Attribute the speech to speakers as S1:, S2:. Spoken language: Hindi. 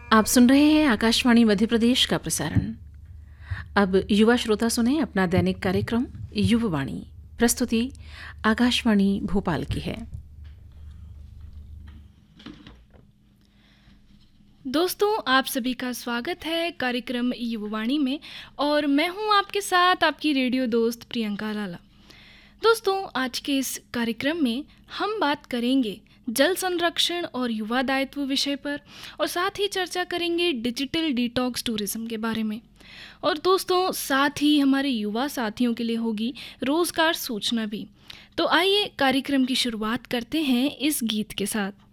S1: आप सुन रहे हैं आकाशवाणी मध्य प्रदेश का प्रसारण। अब युवा श्रोता सुने अपना दैनिक कार्यक्रम युववाणी। प्रस्तुति आकाशवाणी भोपाल की है।
S2: दोस्तों, आप सभी का स्वागत है कार्यक्रम युववाणी में और मैं हूं आपके साथ आपकी रेडियो दोस्त प्रियंका लाला। दोस्तों, आज के इस कार्यक्रम में हम बात करेंगे जल संरक्षण और युवा दायित्व विषय पर और साथ ही चर्चा करेंगे डिजिटल डिटॉक्स टूरिज्म के बारे में। और दोस्तों, साथ ही हमारे युवा साथियों के लिए होगी रोजगार सूचना भी। तो आइए कार्यक्रम की शुरुआत करते हैं इस गीत के साथ।